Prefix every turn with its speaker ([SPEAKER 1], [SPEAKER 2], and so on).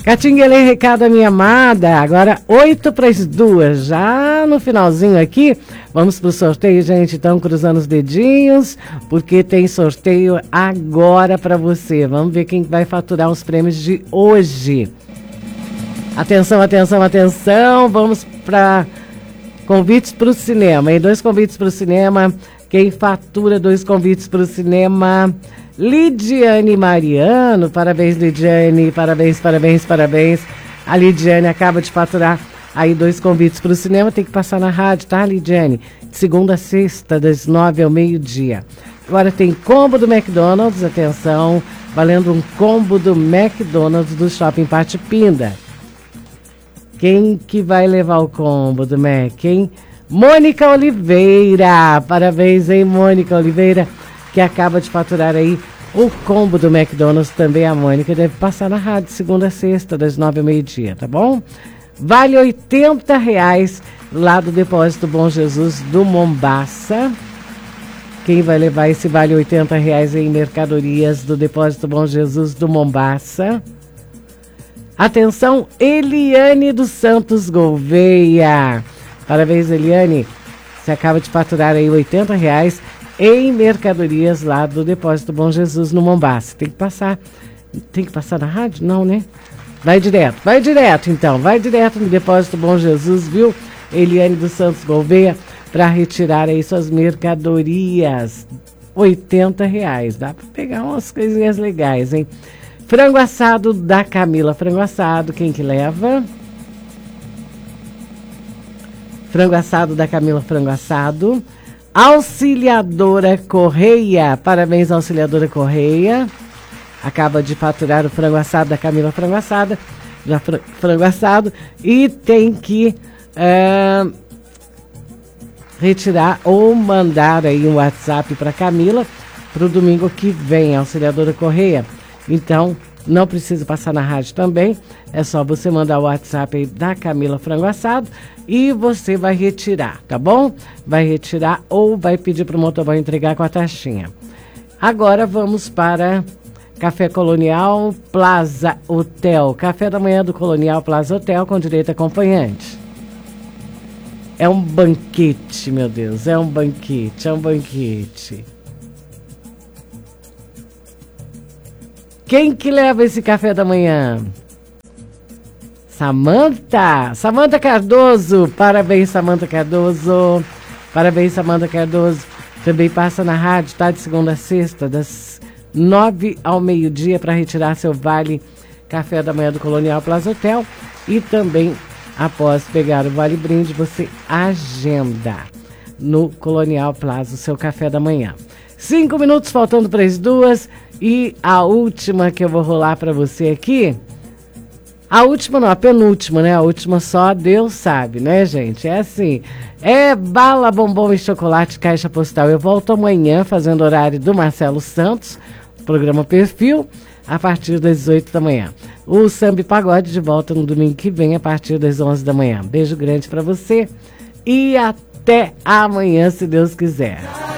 [SPEAKER 1] Catinguelê, recado a minha amada. Agora 1:08, já no finalzinho aqui. Vamos pro sorteio, gente. Então, cruzando os dedinhos, porque tem sorteio agora para você. Vamos ver quem vai faturar os prêmios de hoje. Atenção, atenção, atenção. Vamos para convites para o cinema. E 2 convites para o cinema. Quem fatura 2 convites para o cinema? Lidiane Mariano. Parabéns, Lidiane. Parabéns, parabéns, parabéns. A Lidiane acaba de faturar aí 2 convites para o cinema. Tem que passar na rádio, tá, Lidiane? De segunda a sexta, das 9 ao meio-dia. Agora tem combo do McDonald's. Atenção, valendo um combo do McDonald's do Shopping Pátio Pinda. Quem que vai levar o combo do Mac, hein? Mônica Oliveira. Parabéns, hein, Mônica Oliveira, que acaba de faturar aí o combo do McDonald's. Também a Mônica deve passar na rádio segunda a sexta, das 9 ao meio-dia, tá bom? Vale R$80 lá do Depósito Bom Jesus do Mombaça. Quem vai levar esse vale R$80 em mercadorias do Depósito Bom Jesus do Mombaça? Atenção, Eliane dos Santos Gouveia. Parabéns, Eliane. Você acaba de faturar aí R$80 em mercadorias lá do Depósito Bom Jesus no Mombaça. Tem que passar na rádio? Não, né? Vai direto então. Vai direto no Depósito Bom Jesus, viu? Eliane dos Santos Gouveia, para retirar aí suas mercadorias. R$80. Dá para pegar umas coisinhas legais, hein? Frango assado da Camila. Frango assado, quem que leva? Frango assado da Camila, frango assado. Auxiliadora Correia. Parabéns, Auxiliadora Correia. Acaba de faturar o frango assado da Camila, frango assado. Frango assado. E tem que retirar ou mandar aí um WhatsApp para Camila para o domingo que vem, Auxiliadora Correia. Então, não precisa passar na rádio também. É só você mandar o WhatsApp aí da Camila Frango Assado e você vai retirar, tá bom? Vai retirar ou vai pedir para o motoboy entregar com a taxinha. Agora vamos para Café Colonial Plaza Hotel. Café da manhã do Colonial Plaza Hotel com direito a acompanhante. É um banquete, meu Deus. É um banquete, é um banquete. Quem que leva esse café da manhã? Samanta Cardoso. Parabéns, Samanta Cardoso. Parabéns, Samanta Cardoso. Também passa na rádio, tá? De segunda a sexta, das 9 ao meio-dia, para retirar seu vale café da manhã do Colonial Plaza Hotel. E também, após pegar o vale brinde, você agenda no Colonial Plaza o seu café da manhã. 5 minutos faltando para as 2. E a última que eu vou rolar para você aqui, a última não, a penúltima, né? A última só Deus sabe, né, gente? É assim, é bala, bombom e chocolate, caixa postal. Eu volto amanhã fazendo horário do Marcelo Santos, programa Perfil, a partir das 8 da manhã. O Samba e Pagode de volta no domingo que vem, a partir das 11 da manhã. Beijo grande para você e até amanhã, se Deus quiser.